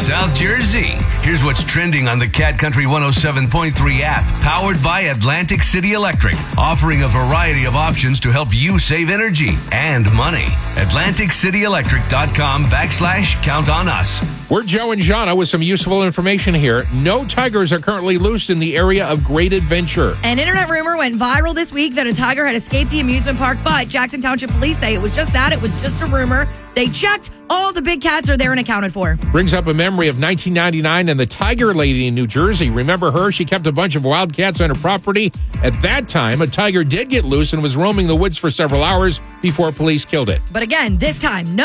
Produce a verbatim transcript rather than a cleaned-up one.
South Jersey. Here's what's trending on the Cat Country one oh seven point three app, powered by Atlantic City Electric, offering a variety of options to help you save energy and money. Atlantic City Electric dot com backslash count on us. We're Joe and Jana with some useful information here. No tigers are currently loose in the area of Great Adventure. An internet rumor went viral this week that a tiger had escaped the amusement park, but Jackson Township Police say it was just that. It was just a rumor. They checked. All the big cats are there and accounted for. Brings up a memory of nineteen ninety-nine and the Tiger Lady in New Jersey. Remember her? She kept a bunch of wild cats on her property. At that time, a tiger did get loose and was roaming the woods for several hours before police killed it. But again, this time, no